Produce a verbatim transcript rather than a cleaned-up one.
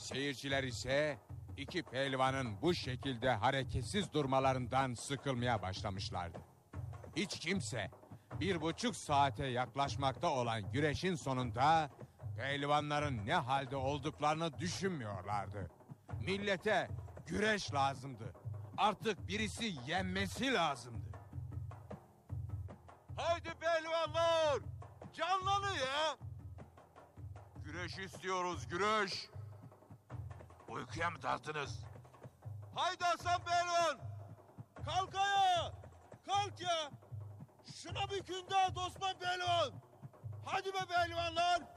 Seyirciler ise iki pehlivanın bu şekilde hareketsiz durmalarından sıkılmaya başlamışlardı. Hiç kimse bir buçuk saate yaklaşmakta olan güreşin sonunda pehlivanların ne halde olduklarını düşünmüyorlardı. Millete güreş lazımdı. Artık birisi yenmesi lazımdı. Haydi pehlivanlar! Canlanın ya! Güreş istiyoruz, güreş! Uykuya mı daldınız? Haydi Hasan pehlivan! Kalk ayağa! Kalk ya! Şuna bir künde at Osman pehlivan! Hadi be pehlivanlar!